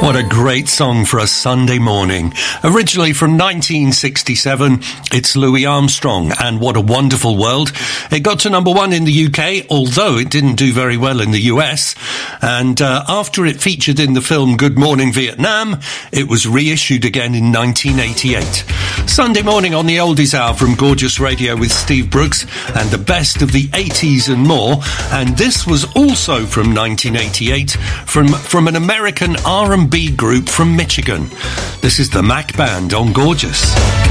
What a great song for a Sunday morning. Originally from 1967, it's Louis Armstrong and What a Wonderful World. It got to number one in the UK, although it didn't do very well in the US. And after it featured in the film Good Morning Vietnam, it was reissued again in 1988. Sunday morning on the Oldies Hour from Gorgeous Radio with Steve Brooks and the best of the 80s and more. And this was also from 1988 from an American R&B group from Michigan. This is the Mac Band on Gorgeous.